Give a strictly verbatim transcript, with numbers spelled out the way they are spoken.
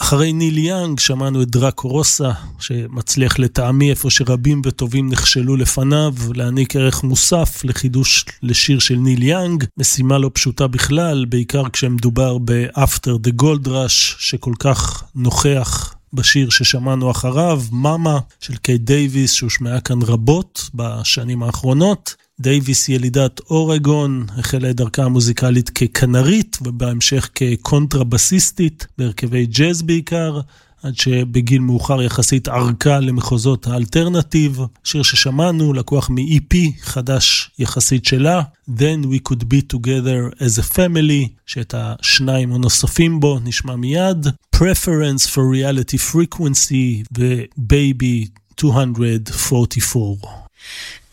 אחרי ניל יאנג שמענו את דראקו רוסה, שמצליח לטעמי איפה שרבים וטובים נכשלו לפניו, להעניק ערך מוסף לחידוש לשיר של ניל יאנג, משימה לא פשוטה בכלל, בעיקר כשמדובר ב-After the Gold Rush, שכל כך נוכח בשיר ששמענו אחריו, מאמה של קייט דייביס, שהושמעה כאן רבות בשנים האחרונות. דייביס ילידת אורגון, החלה את דרכה המוזיקלית כקנרית ובהמשך כקונטרבסיסטית בהרכבי ג'אז בעיקר, עד שבגיל מאוחר יחסית ערכה למחוזות האלטרנטיב. שיר ששמענו לקוח מ-אי פי חדש יחסית שלה, Then We Could Be Together as a Family, שאת השניים הנוספים בו נשמע מיד, Preference for Reality Frequency ו-Baby two forty-four.